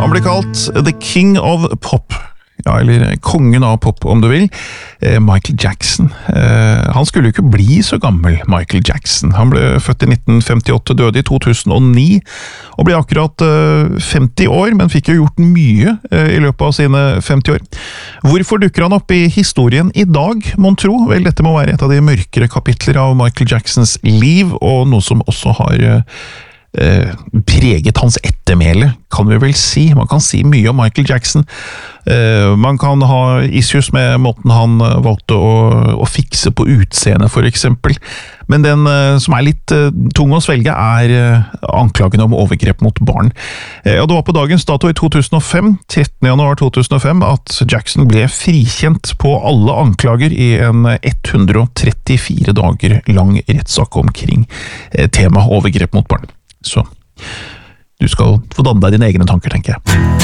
Han ble kalt The King of Pop, ja, eller kongen av pop om du vil, Michael Jackson. Han skulle jo ikke bli så gammel, Michael Jackson. Han ble født i 1958, døde i 2009, og ble akkurat 50 år, men fikk jo gjort mye i løpet av sine 50 år. Hvorfor dukker han opp i historien i dag, mon tro? Vel, dette må være et av de mørkere kapitler av Michael Jacksons liv, og noe som også har preget hans ettermæle, kan vi vel si. Man kan si mye om Michael Jackson. Man kan ha issues med måten han valgte å fikse på utseende, for eksempel. Men den som er litt tung å svelge er anklagen om overgrep mot barn. Ja, det var på dagens dato i 2005, 13. januar 2005, at Jackson ble frikjent på alle anklager i en 134 dager lang rettssak omkring tema overgrep mot barn. Så du skal få danne deg dine egne tanker, tenker jeg.